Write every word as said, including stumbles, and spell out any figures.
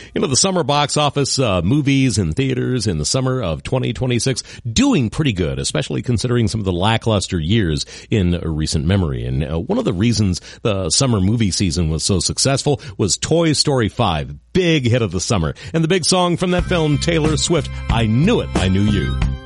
You know, the summer box office, uh, movies and theaters in the summer of twenty twenty-six doing pretty good, especially considering some of the lackluster years in recent memory. And uh, one of the reasons the summer movie season was so successful was Toy Story five, big hit of the summer. And the big song from that film, Taylor Swift, I Knew It, I Knew You.